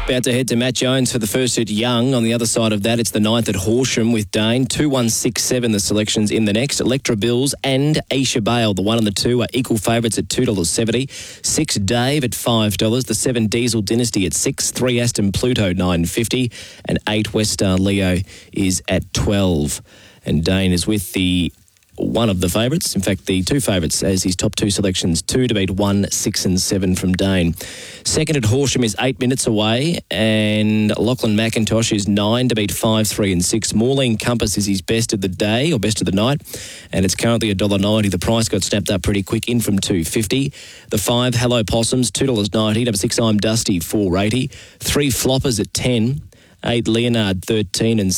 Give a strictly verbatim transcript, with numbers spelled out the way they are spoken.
About to head to Matt Jones for the first at Young. On the other side of that, it's the ninth at Horsham with Dane. two one six seven, the selections in the next. Electra Bills and Aisha Bale, the one and the two, are equal favourites at two dollars seventy. six Dave at five dollars. The seven Diesel Dynasty at six. three Aston Pluto, nine fifty. And eight West Star Leo is at twelve. And Dane is with the one of the favourites. In fact, the two favourites as his top two selections. Two to beat one, six and seven from Dane. Second at Horsham is eight minutes away, and Lachlan McIntosh is nine to beat five, three and six. Maureen Compass is his best of the day or best of the night, and it's currently one dollar ninety. The price got snapped up pretty quick, in from two fifty. The five Hello Possums, two dollars ninety. Number six I'm Dusty, four eighty. Three Floppers at ten. Eight Leonard, thirteen and